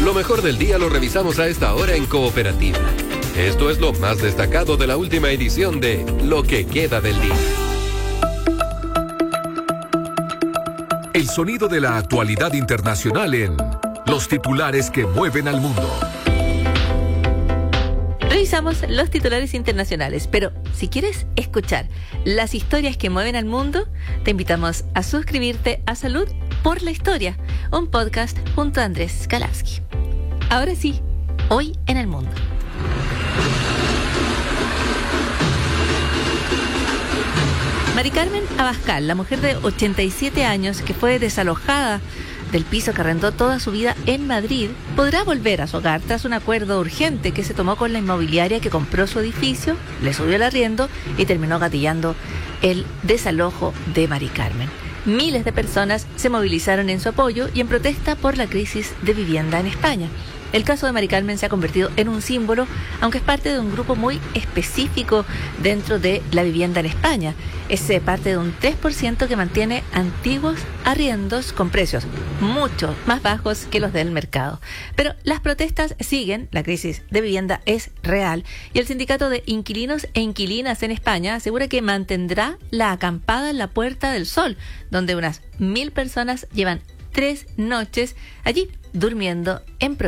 Lo mejor del día lo revisamos a esta hora en Cooperativa. Esto es lo más destacado de la última edición de Lo que queda del día. El sonido de la actualidad internacional en Los titulares que mueven al mundo. Revisamos los titulares internacionales, pero si quieres escuchar las historias que mueven al mundo, te invitamos a suscribirte a Salud por la Historia, un podcast junto a Andrés Skalavsky. Ahora sí, hoy en el mundo. Mari Carmen Abascal, la mujer de 87 años que fue desalojada del piso que arrendó toda su vida en Madrid, podrá volver a su hogar tras un acuerdo urgente que se tomó con la inmobiliaria que compró su edificio, le subió el arriendo y terminó gatillando el desalojo de Mari Carmen. Miles de personas se movilizaron en su apoyo y en protesta por la crisis de vivienda en España. El caso de Mari Carmen se ha convertido en un símbolo, aunque es parte de un grupo muy específico dentro de la vivienda en España. Es parte de un 3% que mantiene antiguos arriendos con precios mucho más bajos que los del mercado. Pero las protestas siguen, la crisis de vivienda es real y el sindicato de inquilinos e inquilinas en España asegura que mantendrá la acampada en la Puerta del Sol, donde unas 1.000 personas llevan 3 noches allí durmiendo en protesta.